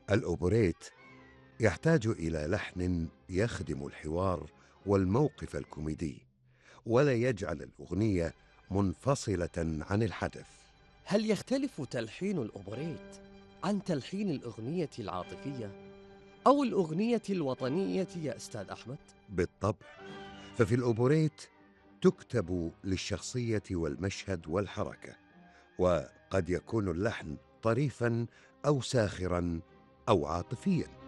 الأوبريت يحتاج إلى لحن يخدم الحوار والموقف الكوميدي، ولا يجعل الأغنية منفصلة عن الحدث. هل يختلف تلحين الأوبريت عن تلحين الأغنية العاطفية أو الأغنية الوطنية يا أستاذ أحمد؟ بالطبع، ففي الأوبريت تكتب للشخصية والمشهد والحركة، وقد يكون اللحن طريفا أو ساخرا أو عاطفيا.